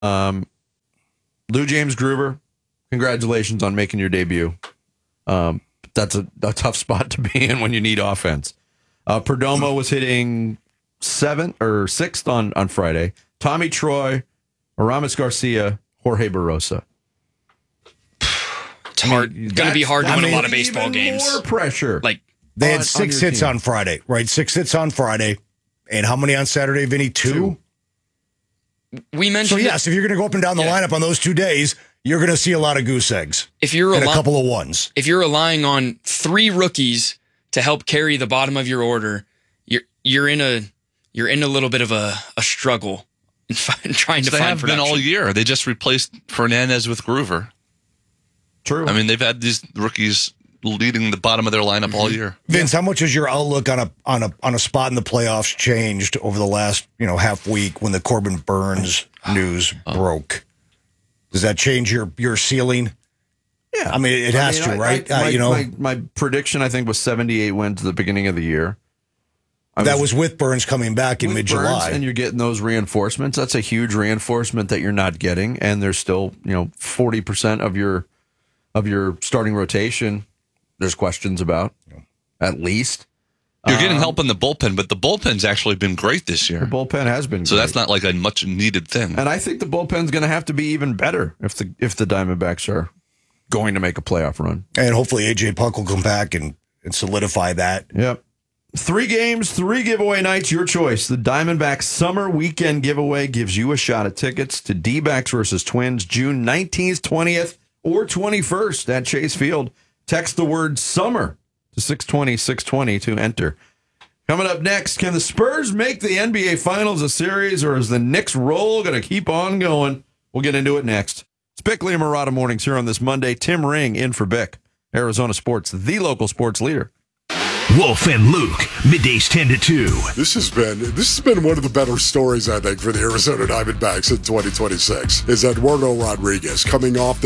Lou James Gruber, congratulations on making your debut. That's a tough spot to be in when you need offense. Perdomo was hitting 7th or 6th on Friday. Tommy Troy, Aramis Garcia, Jorge Barrosa. It's hard. Going to be hard to win a lot of baseball games. More pressure. Like they had 6 hits on Friday, right? 6 hits on Friday. And how many on Saturday, Vinny? 2? We mentioned. So, yes, if you're going to go up and down the lineup on those 2 days, you're going to see a lot of goose eggs. If you're and a couple of ones. If you're relying on 3 rookies to help carry the bottom of your order, you're in a little bit of a struggle in trying to find production. They have been all year. They just replaced Fernandez with Groover. True. I mean, they've had these rookies leading the bottom of their lineup all year. Vince, how much has your outlook on a spot in the playoffs changed over the last half week when the Corbin Burnes news broke? Does that change your ceiling? Yeah, I mean it has to, right? My prediction I think was 78 wins at the beginning of the year. That was with Burnes coming back in mid-July, and you're getting those reinforcements. That's a huge reinforcement that you're not getting, and there's still 40% of your starting rotation. There's questions about, at least. You're getting help in the bullpen, but the bullpen's actually been great this year. The bullpen has been so great. That's not like a much needed thing. And I think the bullpen's going to have to be even better if the Diamondbacks are going to make a playoff run. And hopefully A.J. Puck will come back and solidify that. Yep. 3 games, 3 giveaway nights, your choice. The Diamondbacks Summer Weekend Giveaway gives you a shot at tickets to D-backs versus Twins June 19th, 20th, or 21st at Chase Field. Text the word summer to 620-620 to enter. Coming up next, can the Spurs make the NBA Finals a series, or is the Knicks roll going to keep on going? We'll get into it next. It's Bickley and Marotta Mornings here on this Monday. Tim Ring in for Bick. Arizona Sports, the local sports leader. Wolf and Luke, middays 10 to 2. This has been one of the better stories, I think, for the Arizona Diamondbacks in 2026, is Eduardo Rodriguez coming off the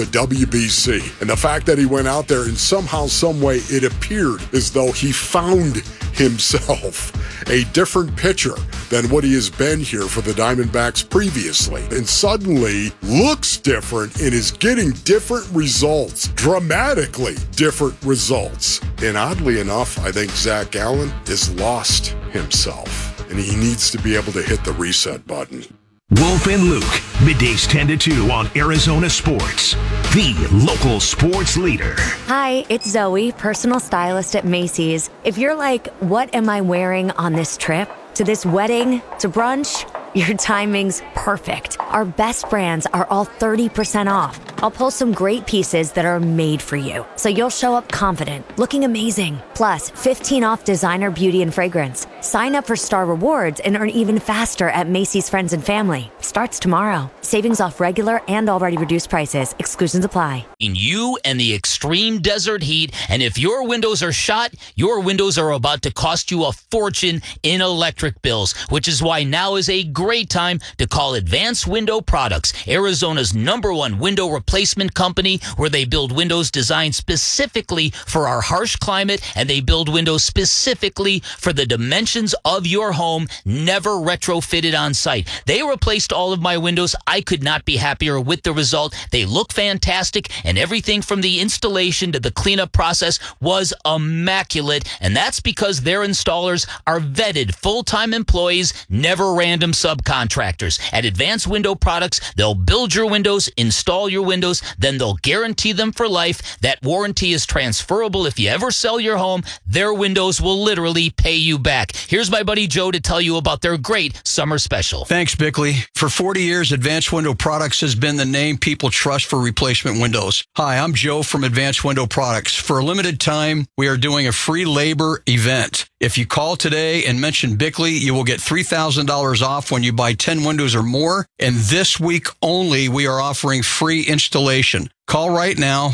WBC. And the fact that he went out there and somehow, some way, it appeared as though he found himself a different pitcher than what he has been here for the Diamondbacks previously. And suddenly looks different and is getting different results, dramatically different results. And oddly enough, I think Zach Gallen has lost himself, and he needs to be able to hit the reset button. Wolf and Luke, middays 10 to 2 on Arizona Sports, the local sports leader. Hi, it's Zoe, personal stylist at Macy's. If you're like, what am I wearing on this trip? To this wedding? To brunch? Your timing's perfect. Our best brands are all 30% off. I'll pull some great pieces that are made for you, so you'll show up confident, looking amazing. Plus, 15 off designer beauty and fragrance. Sign up for Star Rewards and earn even faster at Macy's Friends and Family. Starts tomorrow. Savings off regular and already reduced prices. Exclusions apply. You and the extreme desert heat, and if your windows are shot, your windows are about to cost you a fortune in electric bills, which is why now is a great time to call Advanced Window Products, Arizona's #1 window replacement company, where they build windows designed specifically for our harsh climate, and they build windows specifically for the dimensions of your home, never retrofitted on site. They replaced all of my windows. I could not be happier with the result. They look fantastic, and everything from the installation to the cleanup process was immaculate, and that's because their installers are vetted full-time employees, never random subcontractors. At Advanced Window Products, they'll build your windows, install your windows, then they'll guarantee them for life. That warranty is transferable. If you ever sell your home, their windows will literally pay you back. Here's my buddy Joe to tell you about their great summer special. Thanks, Bickley. For 40 years, Advanced Window Products has been the name people trust for replacement windows. Hi, I'm Joe from Advanced Window Products. For a limited time, we are doing a free labor event. If you call today and mention Bickley, you will get $3,000 off when you buy 10 windows or more. And this week only, we are offering free installation. Call right now,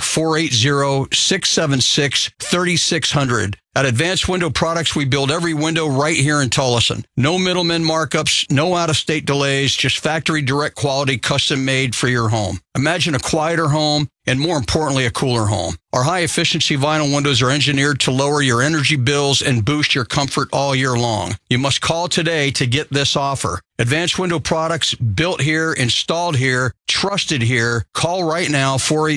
480-676-3600. At Advanced Window Products, we build every window right here in Tullison. No middleman markups, no out-of-state delays, just factory direct quality custom made for your home. Imagine a quieter home and more importantly, a cooler home. Our high-efficiency vinyl windows are engineered to lower your energy bills and boost your comfort all year long. You must call today to get this offer. Advanced Window Products, built here, installed here, trusted here. Call right now,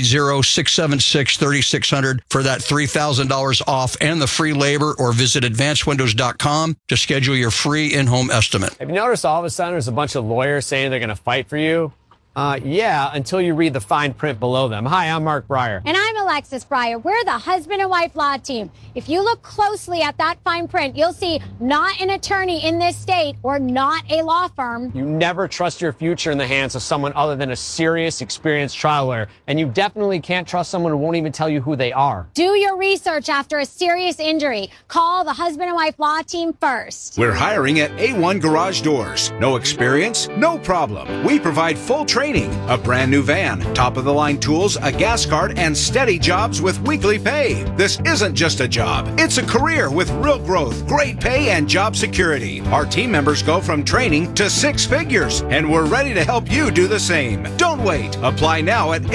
480-676-3600 for that $3,000 off and the free labor, or visit advancedwindows.com to schedule your free in-home estimate. Have you noticed all of a sudden there's a bunch of lawyers saying they're going to fight for you? Yeah, until you read the fine print below them. Hi, I'm Mark Breyer. And I'm Alexis Breyer. We're the husband and wife law team. If you look closely at that fine print, you'll see not an attorney in this state or not a law firm. You never trust your future in the hands of someone other than a serious, experienced trial lawyer. And you definitely can't trust someone who won't even tell you who they are. Do your research after a serious injury. Call the husband and wife law team first. We're hiring at A1 Garage Doors. No experience? No problem. We provide full training, a brand new van, top-of-the-line tools, a gas card, and steady jobs with weekly pay. This isn't just a job. It's a career with real growth, great pay, and job security. Our team members go from training to 6 figures, and we're ready to help you do the same. Don't wait. Apply now at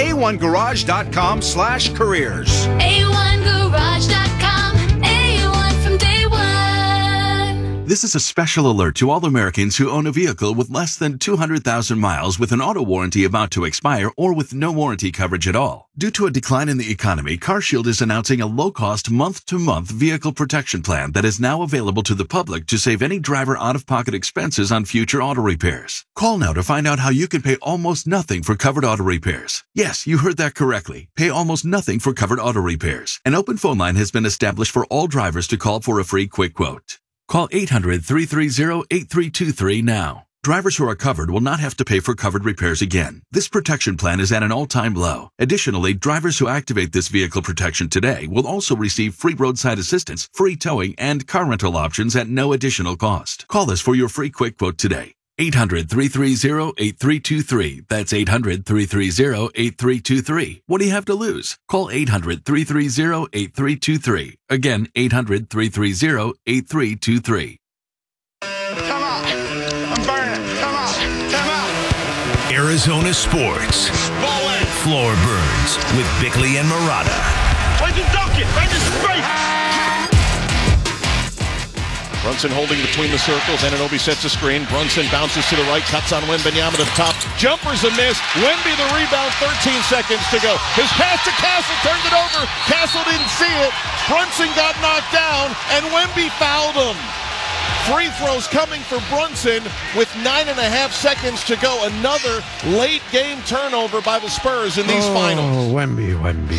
a1garage.com/careers. A1garage.com. A1 from day one. This is a special alert to all Americans who own a vehicle with less than 200,000 miles with an auto warranty about to expire or with no warranty coverage at all. Due to a decline in the economy, CarShield is announcing a low-cost month-to-month vehicle protection plan that is now available to the public to save any driver out-of-pocket expenses on future auto repairs. Call now to find out how you can pay almost nothing for covered auto repairs. Yes, you heard that correctly. Pay almost nothing for covered auto repairs. An open phone line has been established for all drivers to call for a free quick quote. Call 800-330-8323 now. Drivers who are covered will not have to pay for covered repairs again. This protection plan is at an all-time low. Additionally, drivers who activate this vehicle protection today will also receive free roadside assistance, free towing, and car rental options at no additional cost. Call us for your free quick quote today. 800-330-8323. That's 800-330-8323. What do you have to lose? Call 800-330-8323. Again, 800-330-8323. Come on. I'm burning. Come on. Come on. Arizona Sports. Floor Burns with Bickley and Murata. Where's the docket? Where's the space? Brunson holding between the circles. Anunoby sets a screen. Brunson bounces to the right, cuts on Wembanyama to the top. Jumper's a miss. Wemby the rebound, 13 seconds to go. His pass to Castle, turned it over. Castle didn't see it. Brunson got knocked down, and Wemby fouled him. Free throws coming for Brunson with 9.5 seconds to go. Another late game turnover by the Spurs in these finals. Wemby.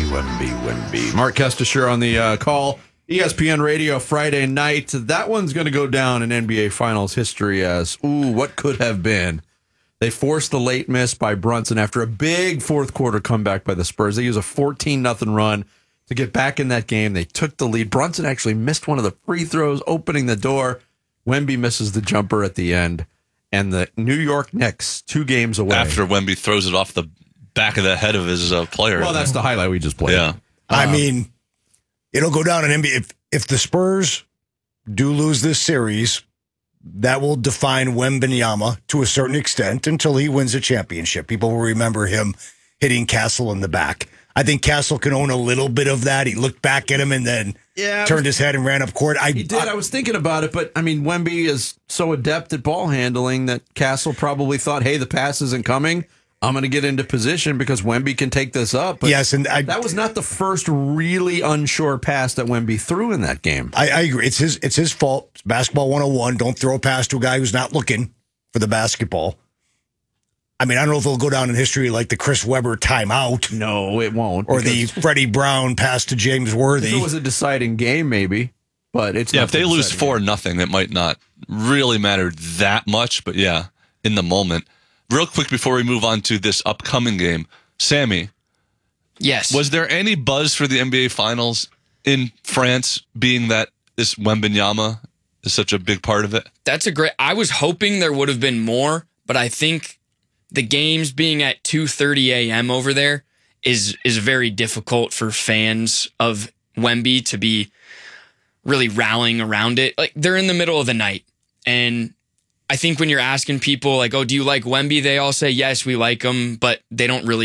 Mark Kestisher on the call. ESPN Radio Friday night. That one's going to go down in NBA Finals history as, what could have been. They forced the late miss by Brunson after a big fourth quarter comeback by the Spurs. They used a 14-0 run to get back in that game. They took the lead. Brunson actually missed one of the free throws, opening the door. Wemby misses the jumper at the end. And the New York Knicks, 2 games away. After Wemby throws it off the back of the head of his player. Well, that's the highlight we just played. Yeah. I mean, it'll go down in NBA. If the Spurs do lose this series, that will define Wembanyama to a certain extent until he wins a championship. People will remember him hitting Castle in the back. I think Castle can own a little bit of that. He looked back at him and then turned his head and ran up court. He did. I was thinking about it, but I mean, Wemby is so adept at ball handling that Castle probably thought, hey, the pass isn't coming. I'm going to get into position because Wemby can take this up. But yes, and that was not the first really unsure pass that Wemby threw in that game. I agree. It's his fault. It's basketball 101. Don't throw a pass to a guy who's not looking for the basketball. I mean, I don't know if it'll go down in history like the Chris Webber timeout. No, it won't. Or the Freddie Brown pass to James Worthy. If it was a deciding game, maybe. But it's not if they lose 4-0, it might not really matter that much. But yeah, in the moment. Real quick before we move on to this upcoming game, Sammy. Yes. Was there any buzz for the NBA Finals in France, being that this Wembanyama is such a big part of it? I was hoping there would have been more, but I think the games being at 2:30 a.m. over there is very difficult for fans of Wemby to be really rallying around it. Like, they're in the middle of the night, and I think when you're asking people like, oh, do you like Wemby? They all say, yes, we like him, but they don't really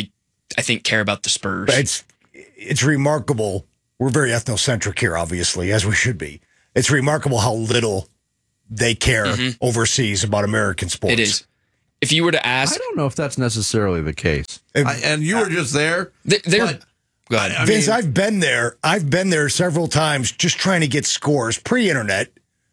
I think, care about the Spurs. But it's remarkable. We're very ethnocentric here, obviously, as we should be. It's remarkable how little they care overseas about American sports. It is. If you were to ask, I don't know if that's necessarily the case. And you were just there. Go ahead. Vince, I've been there. I've been there several times just trying to get scores pre-internet,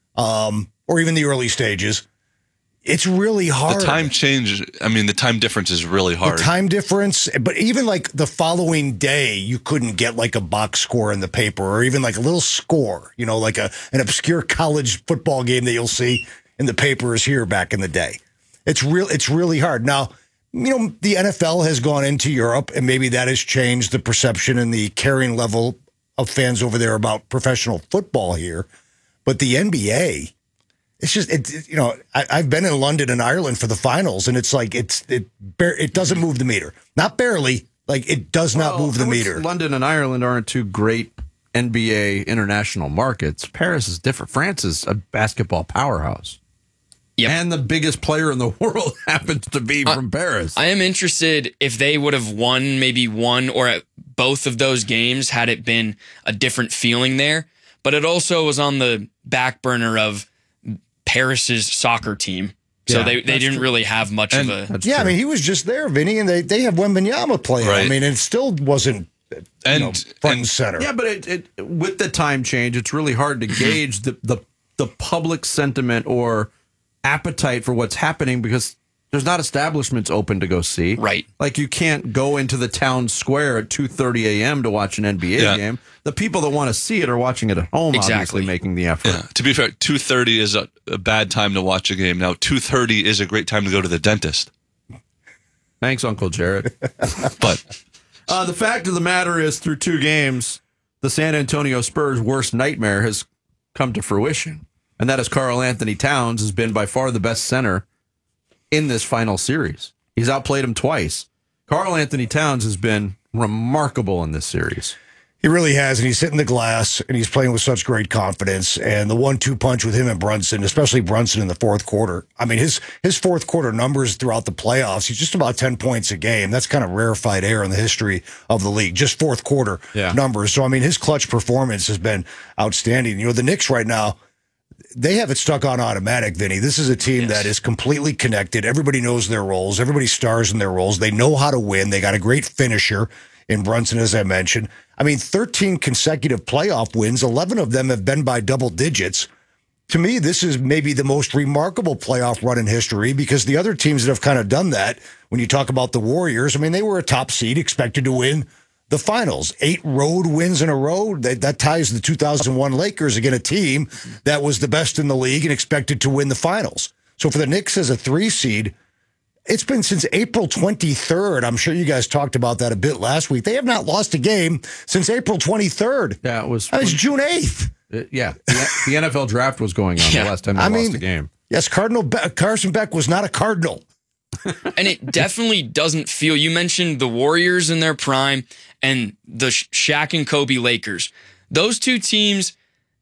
or even the early stages. It's really hard. The time change, the time difference is really hard. The time difference, but even like the following day, you couldn't get like a box score in the paper or even like a little score, like an obscure college football game that you'll see in the papers here back in the day. It's really hard. Now, the NFL has gone into Europe, and maybe that has changed the perception and the caring level of fans over there about professional football here. But the NBA, it's just, I've been in London and Ireland for the finals, and it's like it doesn't move the meter. Not barely, like it does not move the meter. London and Ireland aren't two great NBA international markets. Paris is different. France is a basketball powerhouse. Yep. And the biggest player in the world happens to be from Paris. I am interested if they would have won maybe one or at both of those games had it been a different feeling there. But it also was on the back burner of Paris's soccer team. So they didn't really have much of a... Yeah, he was just there, Vinny, and they have Wembanyama playing. Right. It still wasn't front and center. Yeah, but it with the time change, it's really hard to gauge the public sentiment or appetite for what's happening because there's not establishments open to go see. Right. Like you can't go into the town square at 2:30 a.m. to watch an NBA game. The people that want to see it are watching it at home, obviously making the effort. Yeah. To be fair, 2:30 is a bad time to watch a game. Now, 2:30 is a great time to go to the dentist. Thanks, Uncle Jared. But the fact of the matter is, through 2 games, the San Antonio Spurs' worst nightmare has come to fruition. And that is Karl Anthony Towns has been by far the best center in this final series. He's outplayed him twice. Karl Anthony Towns has been remarkable in this series. He really has, and he's hitting the glass, and he's playing with such great confidence. And the 1-2 punch with him and Brunson, especially Brunson in the fourth quarter. His fourth quarter numbers throughout the playoffs, he's just about 10 points a game. That's kind of rarefied air in the history of the league, just fourth quarter numbers. So, his clutch performance has been outstanding. The Knicks right now, they have it stuck on automatic, Vinny. This is a team that is completely connected. Everybody knows their roles. Everybody stars in their roles. They know how to win. They got a great finisher in Brunson, as I mentioned. 13 consecutive playoff wins. 11 of them have been by double digits. To me, this is maybe the most remarkable playoff run in history because the other teams that have kind of done that, when you talk about the Warriors, they were a top seed, expected to win the finals. 8 road wins in a row. That ties the 2001 Lakers against a team that was the best in the league and expected to win the finals. So for the Knicks as a 3 seed, it's been since April 23rd. I'm sure you guys talked about that a bit last week. They have not lost a game since April 23rd. Yeah, it was June 8th. The NFL draft was going on the last time they lost a game. Yes, Carson Beck was not a Cardinal. And it definitely doesn't feel, you mentioned the Warriors in their prime and the Shaq and Kobe Lakers. Those two teams,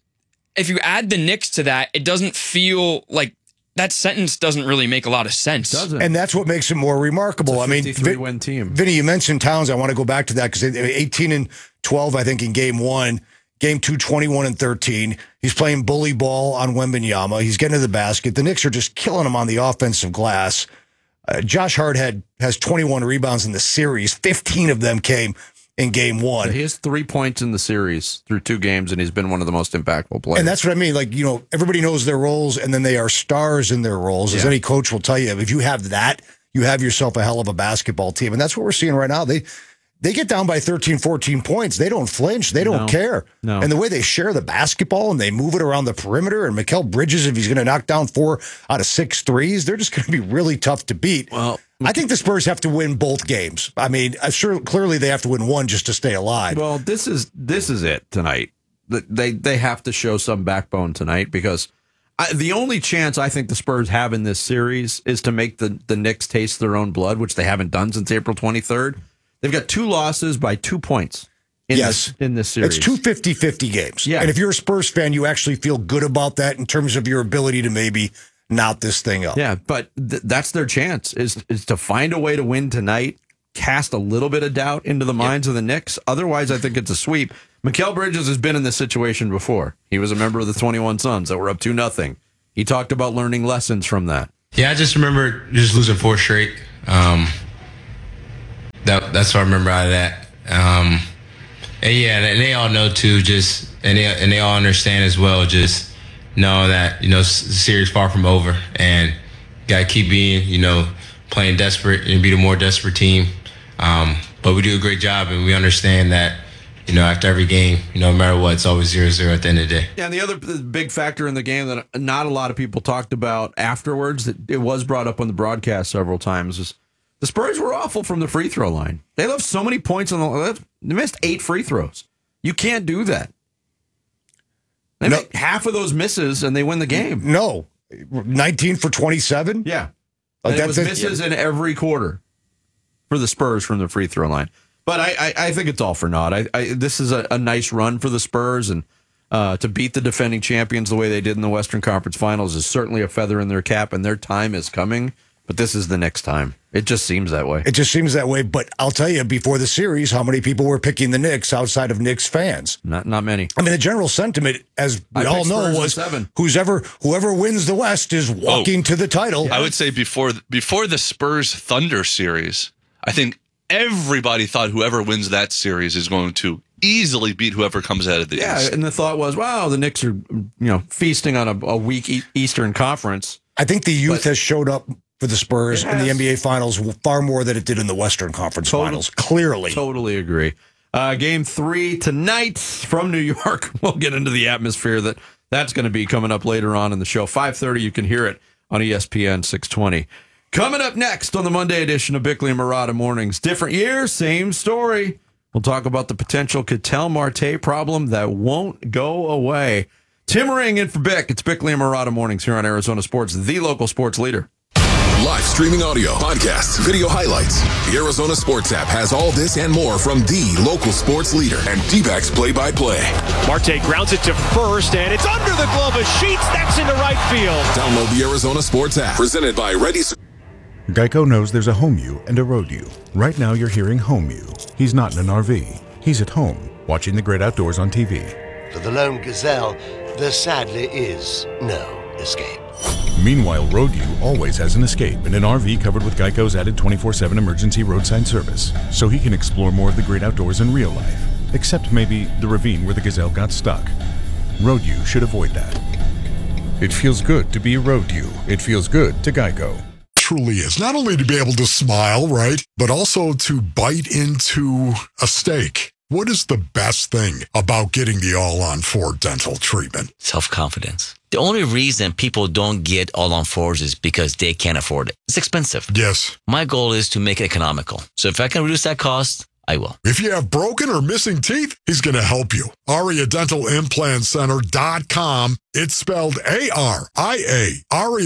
if you add the Knicks to that, it doesn't feel like that sentence doesn't really make a lot of sense. And that's what makes it more remarkable. It's a 53-win team. Vinny, you mentioned Towns. I want to go back to that because 18-12, I think, in game 1. Game 2, 21-13. He's playing bully ball on Wembanyama. He's getting to the basket. The Knicks are just killing him on the offensive glass. Josh Hart has 21 rebounds in the series. 15 of them came in game 1. He has 3 points in the series through 2 games, and he's been one of the most impactful players. And that's what I mean. Everybody knows their roles, and then they are stars in their roles. As any coach will tell you, if you have that, you have yourself a hell of a basketball team. And that's what we're seeing right now. They get down by 13, 14 points. They don't flinch. They don't care. No. And the way they share the basketball and they move it around the perimeter, and Mikal Bridges, if he's going to knock down 4 out of 6 threes, they're just going to be really tough to beat. Well, I think the Spurs have to win both games. Clearly they have to win one just to stay alive. Well, this is it tonight. They have to show some backbone tonight because the only chance I think the Spurs have in this series is to make the Knicks taste their own blood, which they haven't done since April 23rd. They've got 2 losses by 2 points in this series. It's 2 50-50 games. Yeah. And if you're a Spurs fan, you actually feel good about that in terms of your ability to maybe knot this thing up. Yeah, but that's their chance is to find a way to win tonight cast a little bit of doubt into the minds of the Knicks. Otherwise, I think it's a sweep. Mikal Bridges has been in this situation before. He was a member of the 21 Suns that were up 2-0. He talked about learning lessons from that. Yeah, I just remember just losing 4 straight. That's what I remember out of that. And yeah, and they all know too. And they all understand as well. Just know that the series far from over, and gotta keep being playing desperate and be the more desperate team. But we do a great job, and we understand that. After every game, no matter what, it's always 0-0 at the end of the day. Yeah, and the other big factor in the game that not a lot of people talked about afterwards, that it was brought up on the broadcast several times, is the Spurs were awful from the free throw line. They left so many points they missed 8 free throws. You can't do that. They make half of those misses and they win the game. No, 19 for 27. Yeah, it was misses in every quarter for the Spurs from the free throw line. But I think it's all for naught. This is a nice run for the Spurs, and to beat the defending champions the way they did in the Western Conference Finals is certainly a feather in their cap, and their time is coming. But this is the next time. It just seems that way. It just seems that way. But I'll tell you, before the series, how many people were picking the Knicks outside of Knicks fans? Not many. I mean, the general sentiment, as we all know, was whoever wins the West is walking to the title. I would say before the Spurs Thunder series, I think everybody thought whoever wins that series is going to easily beat whoever comes out of the East. Yeah, and the thought was, wow, the Knicks are feasting on a weak Eastern Conference. I think the youth has showed up for the Spurs in the NBA Finals far more than it did in the Western Conference Finals. Clearly. Totally agree. Game 3 tonight from New York. We'll get into the atmosphere that's going to be coming up later on in the show. 5:30, you can hear it on ESPN 620. Coming up next on the Monday edition of Bickley and Marotta Mornings. Different year, same story. We'll talk about the potential Ketel Marte problem that won't go away. Tim Ring in for Bick. It's Bickley and Marotta Mornings here on Arizona Sports, the local sports leader. Live streaming audio, podcasts, video highlights. The Arizona Sports app has all this and more from the local sports leader and D-backs play-by-play. Marte grounds it to first, and it's under the glove of Sheets. That's into right field. Download the Arizona Sports app, presented by Ready. Geico knows there's a home you and a road you. Right now you're hearing home you. He's not in an RV. He's at home, watching the great outdoors on TV. For the lone gazelle, there sadly is no escape. Meanwhile, road you always has an escape in an RV covered with Geico's added 24/7 emergency roadside service, so he can explore more of the great outdoors in real life, except maybe the ravine where the gazelle got stuck. Road you should avoid that. It feels good to be a road you. It feels good to Geico. Truly is. Not only to be able to smile, right, but also to bite into a steak. What is the best thing about getting the All-on-4 dental treatment? Self-confidence. The only reason people don't get All-on-4s is because they can't afford it. It's expensive. Yes. My goal is to make it economical. So if I can reduce that cost, I will. If you have broken or missing teeth, he's going to help you. AriaDentalImplantCenter.com. It's spelled A-R-I-A.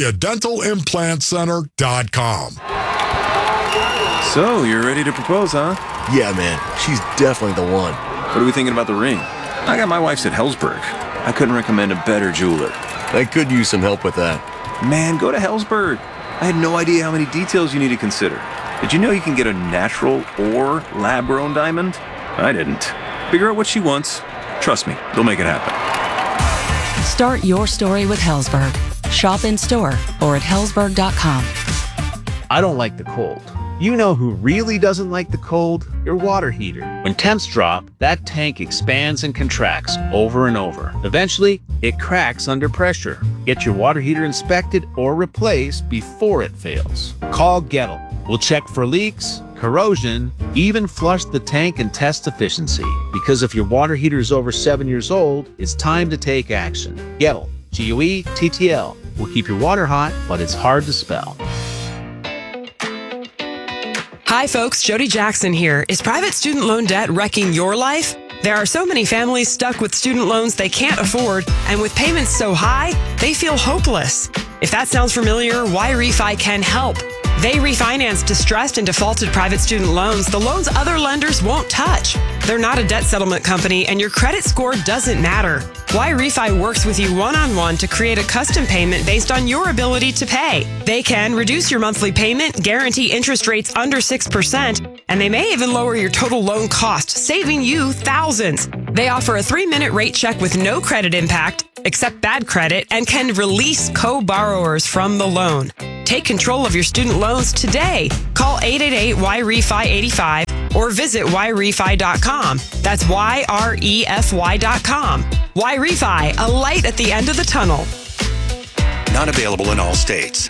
AriaDentalImplantCenter.com. So, you're ready to propose, huh? Yeah, man. She's definitely the one. What are we thinking about the ring? I got my wife's at Helzberg. I couldn't recommend a better jeweler. I could use some help with that. Man, go to Helzberg. I had no idea how many details you need to consider. Did you know you can get a natural or lab-grown diamond? I didn't. Figure out what she wants. Trust me, they'll make it happen. Start your story with Helzberg. Shop in store or at Helzberg.com. I don't like the cold. You know who really doesn't like the cold? Your water heater. When temps drop, that tank expands and contracts over and over. Eventually, it cracks under pressure. Get your water heater inspected or replaced before it fails. Call Gettle. We'll check for leaks, corrosion, even flush the tank and test efficiency. Because if your water heater is over 7 years old, it's time to take action. Gettle. G-U-E-T-T-L. Will keep your water hot, but it's hard to spell. Hi, folks. Jody Jackson here. Is private student loan debt wrecking your life? There are so many families stuck with student loans they can't afford, and with payments so high, they feel hopeless. If that sounds familiar, Why Refi can help. They refinance distressed and defaulted private student loans, the loans other lenders won't touch. They're not a debt settlement company, and your credit score doesn't matter. YRefi works with you one-on-one to create a custom payment based on your ability to pay. They can reduce your monthly payment, guarantee interest rates under 6%, and they may even lower your total loan cost, saving you thousands. They offer a 3-minute rate check with no credit impact, accept bad credit, and can release co-borrowers from the loan. Take control of your student loans today. Call 888-YREFI-85 or visit YRefi.com. That's YREFY.com. YRefi, a light at the end of the tunnel. Not available in all states.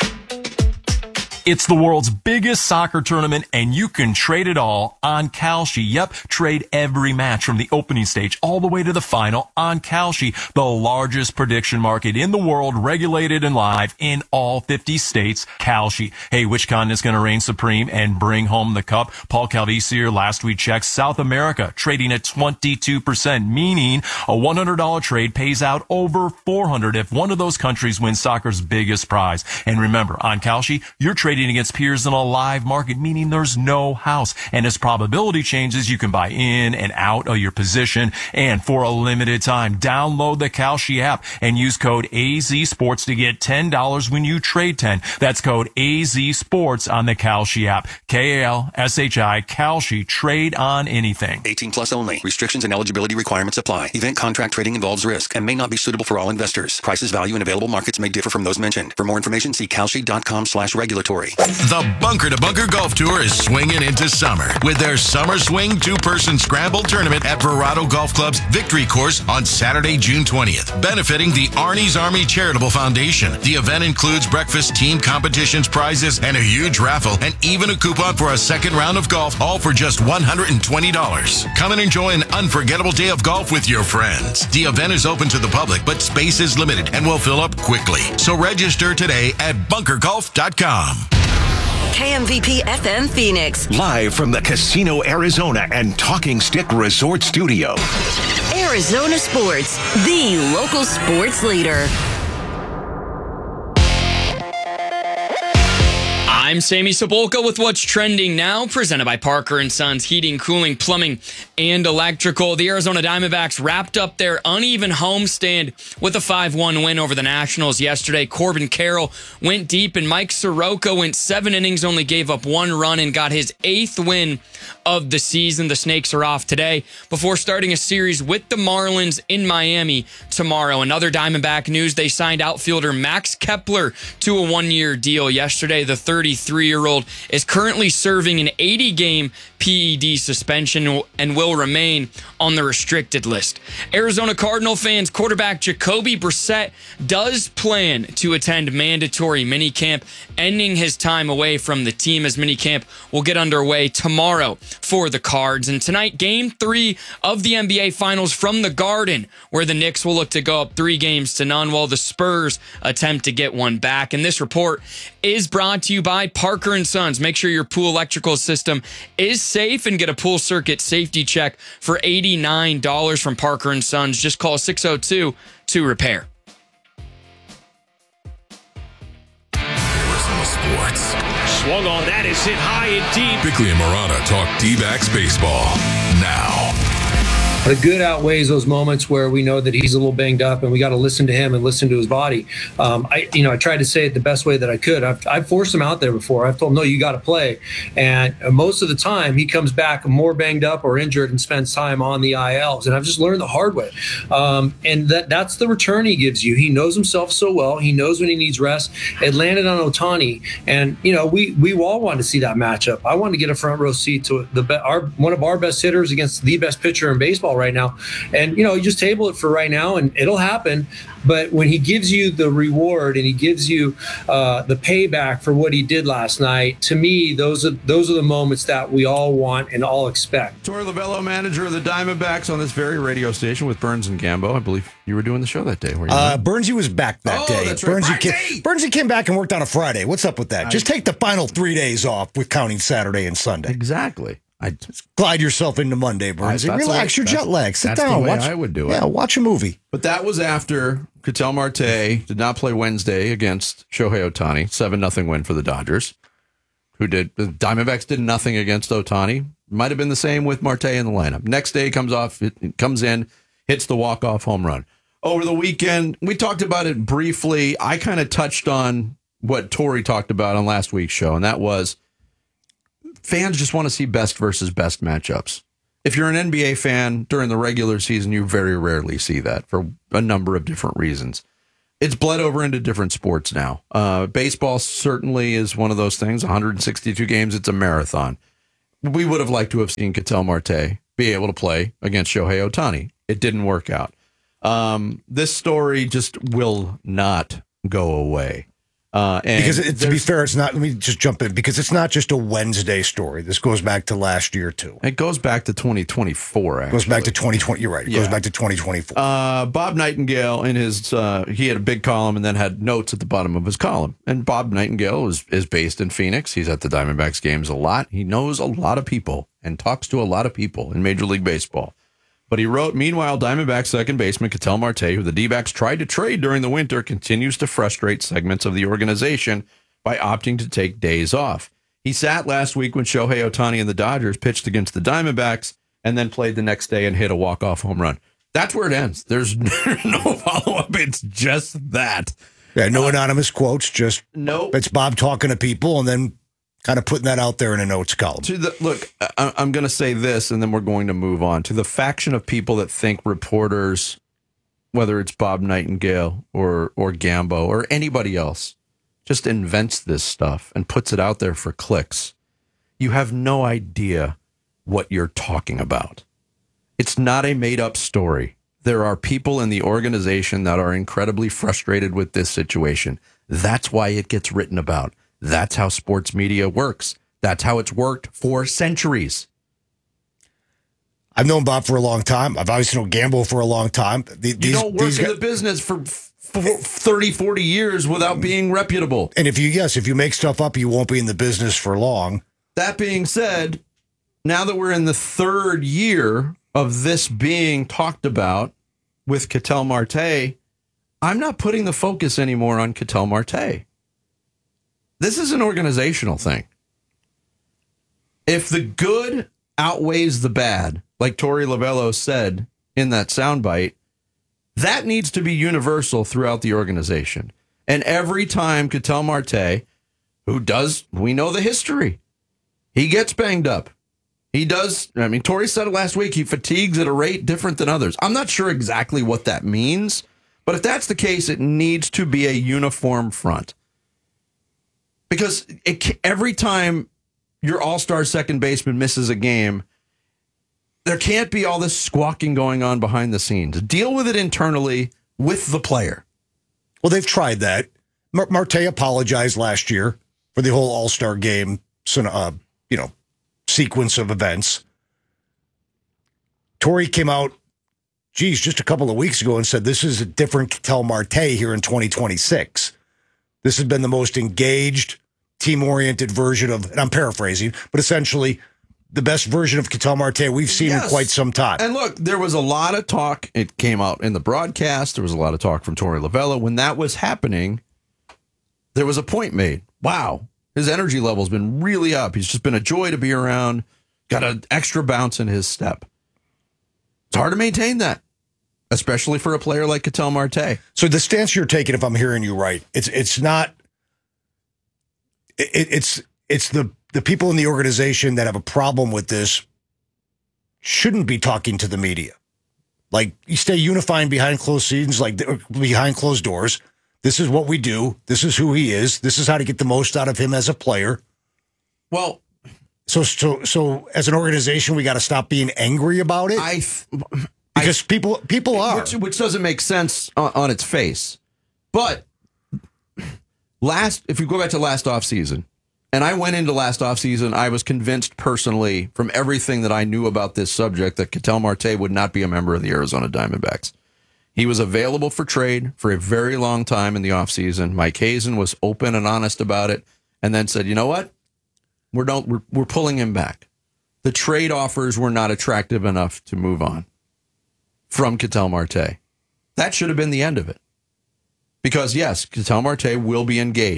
It's the world's biggest soccer tournament, and you can trade it all on Kalshi. Yep, trade every match from the opening stage all the way to the final on Kalshi, the largest prediction market in the world, regulated and live in all 50 states. Kalshi. Hey, which continent's going to reign supreme and bring home the cup? Paul Calvisier last week checked South America, trading at 22%, meaning a $100 trade pays out over $400 if one of those countries wins soccer's biggest prize. And remember, on Kalshi, you're trading against peers in a live market, meaning there's no house. And as probability changes, you can buy in and out of your position. And for a limited time, download the Kalshi app and use code AZSports to get $10 when you trade 10. That's code AZSports on the Kalshi app. Kalshi, Kalshi. Trade on anything. 18 plus only. Restrictions and eligibility requirements apply. Event contract trading involves risk and may not be suitable for all investors. Prices, value, and available markets may differ from those mentioned. For more information, see Kalshi.com/regulatory. The Bunker to Bunker Golf Tour is swinging into summer with their Summer Swing 2-person Scramble Tournament at Verado Golf Club's Victory Course on Saturday, June 20th, benefiting the Arnie's Army Charitable Foundation. The event includes breakfast, team competitions, prizes, and a huge raffle, and even a coupon for a second round of golf, all for just $120. Come and enjoy an unforgettable day of golf with your friends. The event is open to the public, but space is limited and will fill up quickly. So register today at bunkergolf.com. KMVP FM Phoenix. Live from the Casino Arizona and Talking Stick Resort Studio. Arizona Sports, the local sports leader. I'm Sammy Sepulka with what's trending now, presented by Parker & Sons Heating, Cooling, Plumbing, and Electrical. The Arizona Diamondbacks wrapped up their uneven homestand with a 5-1 win over the Nationals yesterday. Corbin Carroll went deep, and Mike Soroka went 7 innings, only gave up 1 run, and got his 8th win of the season. The Snakes are off today before starting a series with the Marlins in Miami tomorrow. Another Diamondback news, they signed outfielder Max Kepler to a 1-year deal yesterday. The 33-year-old is currently serving an 80-game PED suspension and will remain on the restricted list. Arizona Cardinal fans, quarterback Jacoby Brissett does plan to attend mandatory minicamp, ending his time away from the team, as minicamp will get underway tomorrow for the Cards. And tonight, Game 3 of the NBA Finals from the Garden, where the Knicks will look to go up 3-0 while the Spurs attempt to get one back. And this report is brought to you by Parker & Sons. Make sure your pool electrical system is safe and get a pool circuit safety check for $89 from Parker & Sons. Just call 602-2-REPAIR. Arizona Sports. Swung on, that is hit high and deep. Bickley and Murata talk D-backs baseball now. The good outweighs those moments where we know that he's a little banged up, and we got to listen to him and listen to his body. I tried to say it the best way that I could. I've forced him out there before. I've told him, no, you got to play. And most of the time, he comes back more banged up or injured and spends time on the ILs. And I've just learned the hard way. And that's the return he gives you. He knows himself so well. He knows when he needs rest. It landed on Ohtani, and we all wanted to see that matchup. I wanted to get a front row seat to one of our best hitters against the best pitcher in baseball right now. And you just table it for right now, and it'll happen. But when he gives you the reward and he gives you the payback for what he did last night, to me, those are the moments that we all want and all expect. Torey Lovullo, manager of the Diamondbacks, on this very radio station with Burns and Gambo. I believe you were doing the show that day. Were you? Burnsy was back that day. That's right. Burnsy came back and worked on a Friday. What's up with that? Just take the final 3 days off with counting Saturday and Sunday. Exactly. Glide yourself into Monday, Burnsy. Relax your jet lag. Sit down. Watch. I would do it. Yeah, watch a movie. But that was after Ketel Marte did not play Wednesday against Shohei Ohtani. 7-0 win for the Dodgers. who did. The Diamondbacks did nothing against Ohtani. Might have been the same with Marte in the lineup. Next day, it comes in, hits the walk-off home run. Over the weekend, we talked about it briefly. I kind of touched on what Tori talked about on last week's show, and that was fans just want to see best versus best matchups. If you're an NBA fan during the regular season, you very rarely see that for a number of different reasons. It's bled over into different sports now. Baseball certainly is one of those things. 162 games, it's a marathon. We would have liked to have seen Ketel Marte be able to play against Shohei Ohtani. It didn't work out. This story just will not go away. Because to be fair, it's not. Let me just jump in because it's not just a Wednesday story. This goes back to last year too. It goes back to 2024. Actually. It goes back to 2020. You're right. It goes back to 2024. Bob Nightingale in his he had a big column and then had notes at the bottom of his column. And Bob Nightingale is based in Phoenix. He's at the Diamondbacks games a lot. He knows a lot of people and talks to a lot of people in Major League Baseball. But he wrote, meanwhile, Diamondbacks second baseman Ketel Marte, who the D-backs tried to trade during the winter, continues to frustrate segments of the organization by opting to take days off. He sat last week when Shohei Ohtani and the Dodgers pitched against the Diamondbacks and then played the next day and hit a walk-off home run. That's where it ends. There's no follow-up. It's just that. Yeah, no anonymous quotes, just nope. It's Bob talking to people and then kind of putting that out there in a notes column. Look, I'm going to say this, and then we're going to move on to the faction of people that think reporters, whether it's Bob Nightingale or Gambo or anybody else, just invents this stuff and puts it out there for clicks. You have no idea what you're talking about. It's not a made-up story. There are people in the organization that are incredibly frustrated with this situation. That's why it gets written about. That's how sports media works. That's how it's worked for centuries. I've known Bob for a long time. I've obviously known Gamble for a long time. You don't work in the business for 30, 40 years without being reputable. And if you make stuff up, you won't be in the business for long. That being said, now that we're in the third year of this being talked about with Ketel Marte, I'm not putting the focus anymore on Ketel Marte. This is an organizational thing. If the good outweighs the bad, like Tori Lavello said in that soundbite, that needs to be universal throughout the organization. And every time Ketel Marte, we know the history, he gets banged up. He does. I mean, Tori said it last week. He fatigues at a rate different than others. I'm not sure exactly what that means, but if that's the case, it needs to be a uniform front. Because every time your all-star second baseman misses a game, there can't be all this squawking going on behind the scenes. Deal with it internally with the player. Well, they've tried that. Marte apologized last year for the whole all-star game, sequence of events. Tori came out, just a couple of weeks ago and said, this is a different Ketel Marte here in 2026. This has been the most engaged, team-oriented version of, and I'm paraphrasing, but essentially the best version of Ketel Marte we've seen in quite some time. And look, there was a lot of talk. It came out in the broadcast. There was a lot of talk from Tori Lavello. When that was happening, there was a point made. Wow, his energy level's been really up. He's just been a joy to be around. Got an extra bounce in his step. It's hard to maintain that, especially for a player like Ketel Marte. So the stance you're taking, if I'm hearing you right, it's not. It's the people in the organization that have a problem with this shouldn't be talking to the media. Like, you stay unifying behind closed scenes, like behind closed doors. This is what we do. This is who he is. This is how to get the most out of him as a player. Well, so as an organization, we got to stop being angry about it. Because people are, which doesn't make sense on its face. But if you go back to last offseason, and I went into last offseason, I was convinced personally from everything that I knew about this subject that Ketel Marte would not be a member of the Arizona Diamondbacks. He was available for trade for a very long time in the offseason. Mike Hazen was open and honest about it and then said, you know what? We're pulling him back. The trade offers were not attractive enough to move on from Ketel Marte. That should have been the end of it. Because, yes, Ketel Marte will be engaged.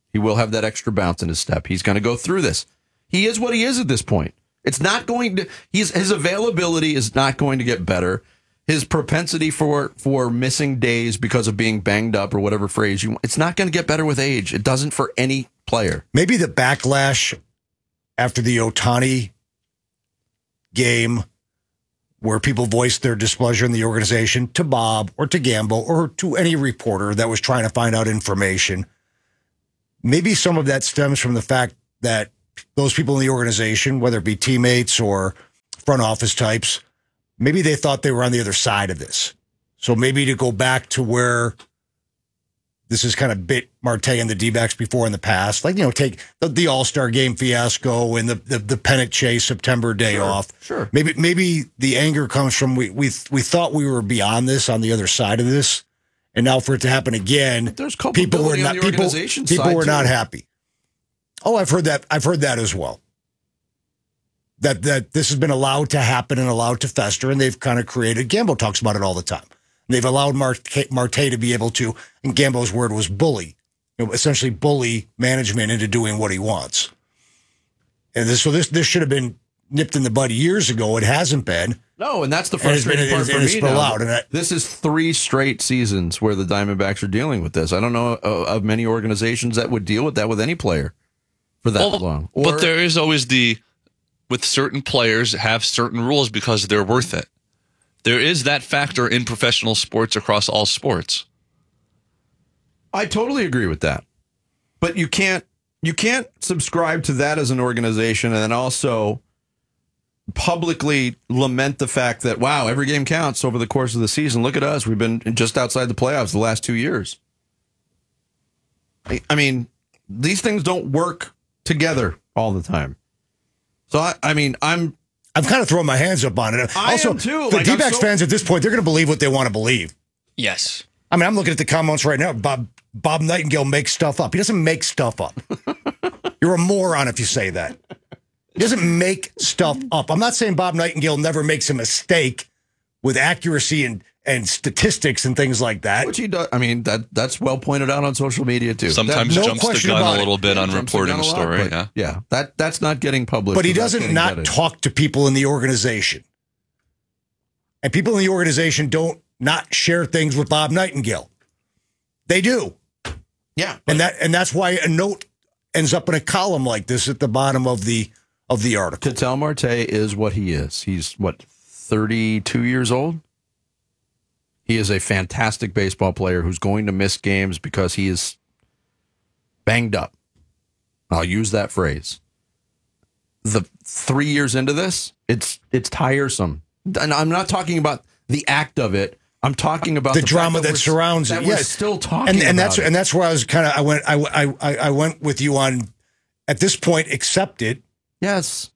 He will have that extra bounce in his step. He's going to go through this. He is what he is at this point. It's not going to. His availability is not going to get better. His propensity for missing days because of being banged up or whatever phrase you want, it's not going to get better with age. It doesn't for any player. Maybe the backlash after the Ohtani game, where people voiced their displeasure in the organization to Bob or to Gambo or to any reporter that was trying to find out information. Maybe some of that stems from the fact that those people in the organization, whether it be teammates or front office types, maybe they thought they were on the other side of this. So maybe to go back to where this has kind of bit Marte and the D-backs before in the past, like, take the All-Star game fiasco and the pennant chase September day off. Sure. Maybe the anger comes from we thought we were beyond this, on the other side of this, and now for it to happen again, there's people were not people were not happy. Oh, I've heard that as well. That this has been allowed to happen and allowed to fester, and they've kind of created. Gambo talks about it all the time. They've allowed Marte to be able to, and Gambo's word was bully, essentially bully management into doing what he wants. And this should have been nipped in the bud years ago. It hasn't been. No, and that's the frustrating part for me now. This is 3 straight seasons where the Diamondbacks are dealing with this. I don't know of many organizations that would deal with that with any player for that long. But there is always with certain players have certain rules because they're worth it. There is that factor in professional sports across all sports. I totally agree with that. But you can't subscribe to that as an organization and then also publicly lament the fact that, wow, every game counts over the course of the season. Look at us. We've been just outside the playoffs the last 2 years. I mean, these things don't work together all the time. So, I'm kind of throwing my hands up on it. I am too. The D-backs fans at this point, they're going to believe what they want to believe. Yes. I mean, I'm looking at the comments right now. Bob Nightingale makes stuff up. He doesn't make stuff up. You're a moron if you say that. He doesn't make stuff up. I'm not saying Bob Nightingale never makes a mistake with accuracy and statistics and things like that. Which he does. I mean, that's well pointed out on social media too. Sometimes jumps the gun a little bit on reporting a story. Yeah, that's not getting published. But he doesn't not talk to people in the organization. And people in the organization don't not share things with Bob Nightingale. They do. Yeah. And that's why a note ends up in a column like this at the bottom of the article. Ketel Marte is what he is. He's 32 years old? He is a fantastic baseball player who's going to miss games because he is banged up. I'll use that phrase. The 3 years into this, it's tiresome. And I'm not talking about the act of it. I'm talking about the drama that surrounds it. Yes, we're still talking about it. And that's where I was kind of I went with you on, at this point, accept it. Yes.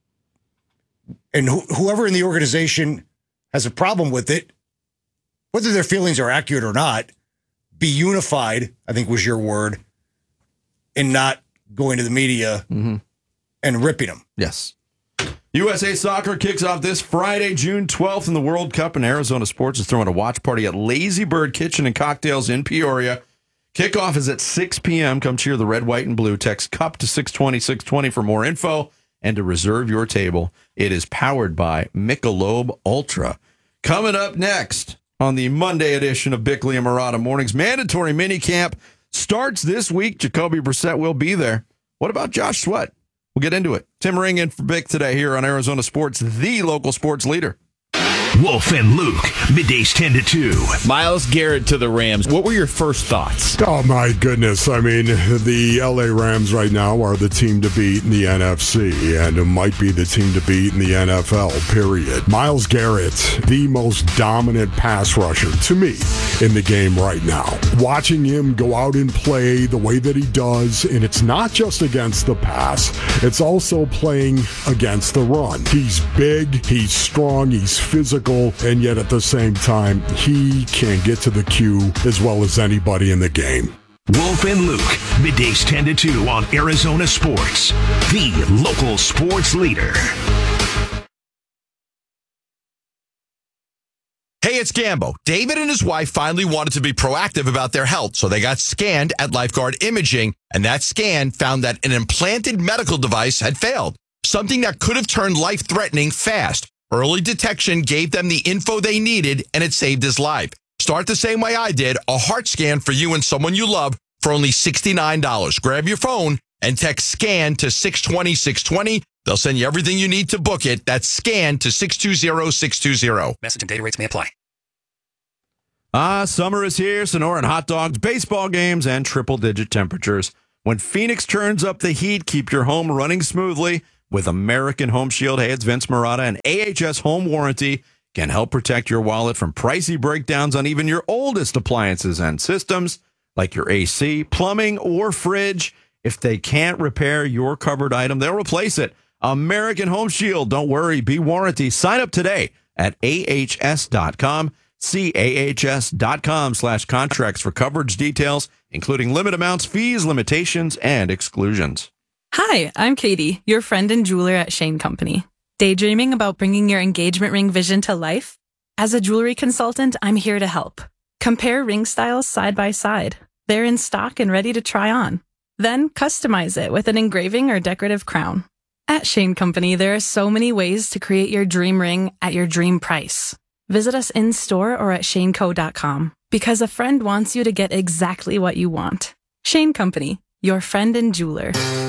And whoever in the organization has a problem with it, whether their feelings are accurate or not, be unified, I think was your word, in not going to the media and ripping them. Yes. USA Soccer kicks off this Friday, June 12th in the World Cup, and Arizona Sports is throwing a watch party at Lazy Bird Kitchen and Cocktails in Peoria. Kickoff is at 6 p.m. Come cheer the red, white, and blue. Text CUP to 620-620 for more info and to reserve your table. It is powered by Michelob Ultra. Coming up next on the Monday edition of Bickley and Murata Mornings, mandatory minicamp starts this week. Jacoby Brissett will be there. What about Josh Sweat? We'll get into it. Tim Ring in for Bick today here on Arizona Sports, the local sports leader. Wolf and Luke, middays 10 to 2. Myles Garrett to the Rams. What were your first thoughts? Oh, my goodness. I mean, the LA Rams right now are the team to beat in the NFC, and it might be the team to beat in the NFL, period. Myles Garrett, the most dominant pass rusher to me in the game right now. Watching him go out and play the way that he does, and it's not just against the pass, it's also playing against the run. He's big, he's strong, he's physical, and yet at the same time, he can get to the queue as well as anybody in the game. Wolf and Luke, middays 10 to 2 on Arizona Sports, the local sports leader. Hey, it's Gambo. David and his wife finally wanted to be proactive about their health, so they got scanned at Lifeguard Imaging, and that scan found that an implanted medical device had failed, something that could have turned life-threatening fast. Early detection gave them the info they needed, and it saved his life. Start the same way I did, a heart scan for you and someone you love for only $69. Grab your phone and text SCAN to 620-620. They'll send you everything you need to book it. That's SCAN to 620-620. Message and data rates may apply. Summer is here. Sonoran hot dogs, baseball games, and triple-digit temperatures. When Phoenix turns up the heat, keep your home running smoothly with American Home Shield. Hey, it's Vince Marotta, and AHS Home Warranty can help protect your wallet from pricey breakdowns on even your oldest appliances and systems, like your AC, plumbing, or fridge. If they can't repair your covered item, they'll replace it. American Home Shield. Don't worry. Be warranty. Sign up today at ahs.com. See ahs.com/contracts for coverage details, including limit amounts, fees, limitations, and exclusions. Hi, I'm Katie, your friend and jeweler at Shane Company. Daydreaming about bringing your engagement ring vision to life? As a jewelry consultant, I'm here to help. Compare ring styles side by side. They're in stock and ready to try on. Then customize it with an engraving or decorative crown. At Shane Company, there are so many ways to create your dream ring at your dream price. Visit us in-store or at shaneco.com, because a friend wants you to get exactly what you want. Shane Company, your friend and jeweler.